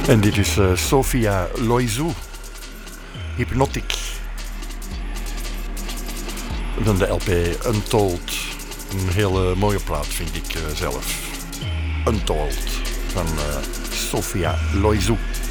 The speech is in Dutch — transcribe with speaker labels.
Speaker 1: En dit is Sophia Loizou, Hypnotic. Van de LP Untold. Een hele mooie plaat vind ik zelf. Untold van Sophia Loizou.